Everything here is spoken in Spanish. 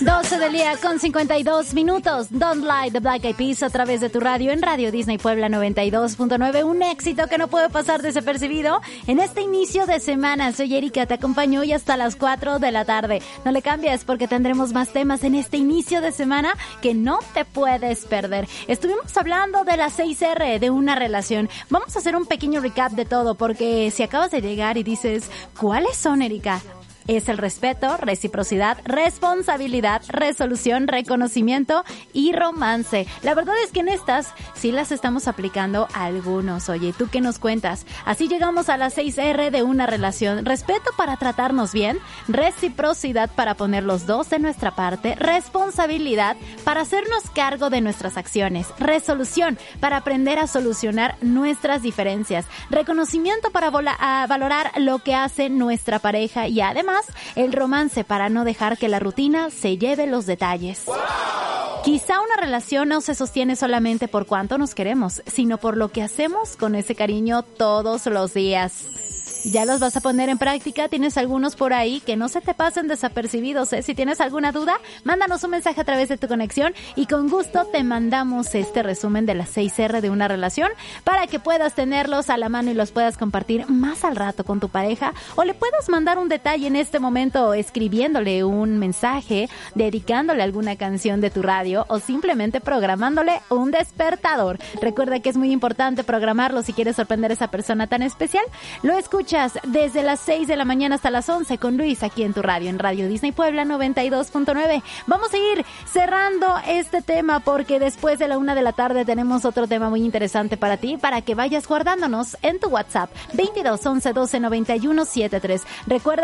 12 del día con 52 minutos. Don't Lie de Black Eyed Peas a través de tu radio en Radio Disney Puebla 92.9. Un éxito que no puede pasar desapercibido en este inicio de semana. Soy Erika, te acompaño hoy hasta las 4 de la tarde. No le cambies porque tendremos más temas en este inicio de semana que no te puedes perder. Estuvimos hablando de las 6R de una relación. Vamos a hacer un pequeño recap de todo porque si acabas de llegar y dices, ¿cuáles son, Erika? Es el respeto, reciprocidad, responsabilidad, resolución, reconocimiento y romance. La verdad es que en estas sí las estamos aplicando a algunos. Oye, ¿tú qué nos cuentas? Así llegamos a las 6R de una relación. Respeto para tratarnos bien, reciprocidad para poner los dos de nuestra parte, responsabilidad para hacernos cargo de nuestras acciones, resolución para aprender a solucionar nuestras diferencias, reconocimiento para valorar lo que hace nuestra pareja y además el romance para no dejar que la rutina se lleve los detalles. ¡Wow! Quizá una relación no se sostiene solamente por cuánto nos queremos, sino por lo que hacemos con ese cariño todos los días. ¿Ya los vas a poner en práctica? ¿Tienes algunos por ahí que no se te pasen desapercibidos? Si tienes alguna duda, mándanos un mensaje a través de tu conexión y con gusto te mandamos este resumen de las 6R de una relación para que puedas tenerlos a la mano y los puedas compartir más al rato con tu pareja o le puedas mandar un detalle en este momento escribiéndole un mensaje, dedicándole alguna canción de tu radio o simplemente programándole un despertador. Recuerda que es muy importante programarlo si quieres sorprender a esa persona tan especial. Lo escuchas desde las 6 de la mañana hasta las 11 con Luis aquí en tu radio, en Radio Disney Puebla 92.9. Vamos a ir cerrando este tema porque después de la 1 de la tarde tenemos otro tema muy interesante para ti, para que vayas guardándonos en tu WhatsApp 22 11 12 91 73. Recuerda